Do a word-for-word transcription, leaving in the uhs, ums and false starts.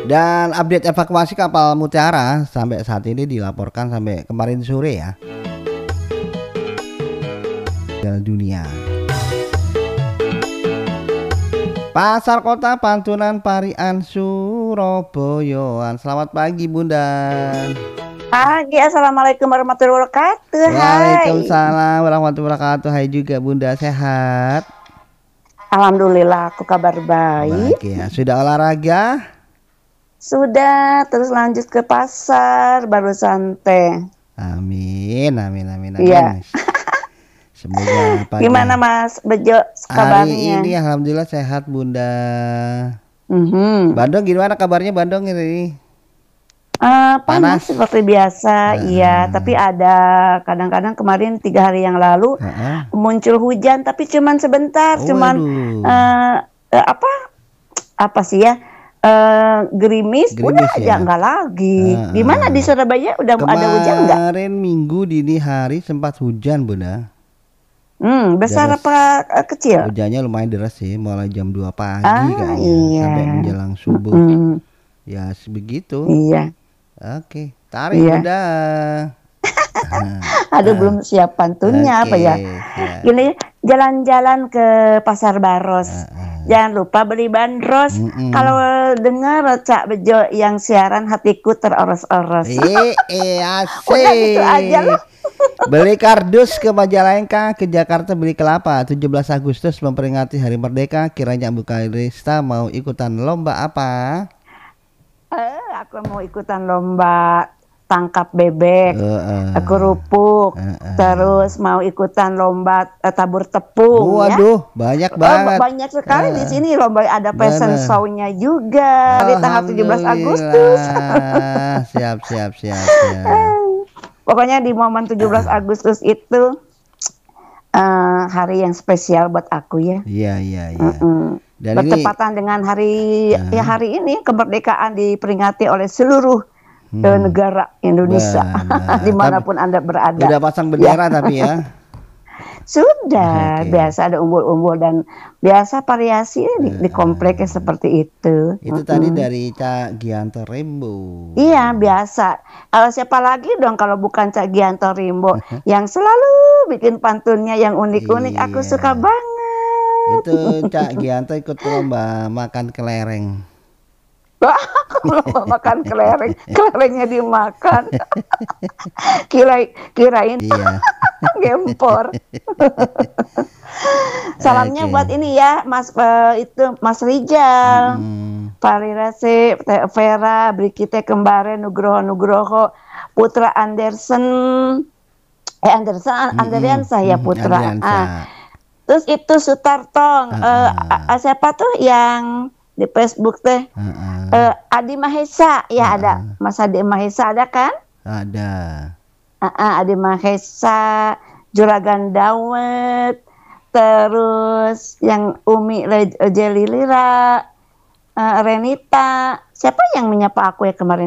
Dan update evakuasi kapal Mutiara sampai saat ini dilaporkan sampai kemarin sore ya. Meninggal dunia. Pasar Kota Pantunan Parian Surabaya. Selamat pagi Bunda. Pagi, assalamualaikum warahmatullahi wabarakatuh. Waalaikumsalam warahmatullahi wabarakatuh. Hai juga Bunda, sehat? Alhamdulillah, aku kabar baik. Baik ya. Sudah olahraga? Sudah, terus lanjut ke pasar, baru santai. Amin, amin, amin, amin. Iya. Semoga pagi. Gimana Mas Bejo kabarnya? Hari ini alhamdulillah sehat Bunda. Mm-hmm. Bandung gimana kabarnya Bandung ini? Uh, Panas. panas seperti biasa, uh, iya. Tapi ada kadang-kadang kemarin tiga hari yang lalu uh, muncul hujan, tapi cuman sebentar, oh, cuman uh, uh, apa apa sih ya? Uh, gerimis, gerimis udah ya? aja nggak lagi. Uh, Di mana di Surabaya udah kemarin ada hujan nggak? Kemarin Minggu dini hari sempat hujan Bunda. Hmm, besar deras. Apa uh, kecil? Hujannya lumayan deras sih, mulai jam dua pagi ah, kayaknya iya. sampai menjelang subuh. Mm-hmm. Ya sebegitu. Iya. Oke, tarik iya. Bunda. Aduh, uh, belum siap pantunnya okay, apa ya? ya. Gini, jalan-jalan ke Pasar Baros. Uh, uh. Jangan lupa beli bandros. Mm-mm. Kalau dengar Cak Bejo yang siaran, hatiku teroros-oros. Eh, eh asik. Udah gitu aja loh. Beli kardus ke Majalengka, ke Jakarta beli kelapa. tujuh belas Agustus memperingati Hari Merdeka. Kiranya Bu Kairista mau ikutan lomba apa? Eh, aku mau ikutan lomba tangkap bebek, uh, uh, kerupuk, uh, uh. terus mau ikutan lomba uh, tabur tepung. Waduh, ya? Banyak banget. Oh, banyak sekali uh, di sini lomba, ada fashion show-nya juga di tanggal tujuh belas Agustus. Siap, siap, siap, siap. Pokoknya di momen tujuh belas uh. Agustus itu uh, hari yang spesial buat aku ya. Iya, iya, iya. Uh-uh. Dan bertepatan ini, dengan hari uh, ya hari ini kemerdekaan diperingati oleh seluruh hmm. negara Indonesia dimanapun Anda berada. Sudah pasang bendera ya. Tapi ya sudah okay. Biasa ada umbul-umbul dan biasa variasi uh, di, di kompleknya seperti itu. Itu uh-uh. tadi dari Cak Gianto Rembo. Iya biasa. Kalau siapa lagi dong kalau bukan Cak Gianto Rembo yang selalu bikin pantunnya yang unik-unik. Iya. Aku suka banget. Itu Cak Gianto ikut lomba makan kelereng. Lomba makan kelereng, kelerengnya dimakan. Kira kirain iya. Gempor. Salamnya okay. buat ini ya, Mas uh, itu Mas Rijal, hmm. Parirase, Vera, Brikite Kembare, Nugroho Nugroho, Putra Anderson, eh Anderson, hmm. Andriansa ya Putra. Hmm. Ah. Terus itu Sutartong, uh, uh, uh, siapa tuh yang di Facebook teh? Uh, uh. Uh, Adi Mahesa, ya uh, ada. Mas Adi Mahesa ada kan? Ada. Uh, uh, Adi Mahesa, Juragan Dawet, terus yang Umi Jelilira, uh, Renita. Siapa yang menyapa aku ya kemarin?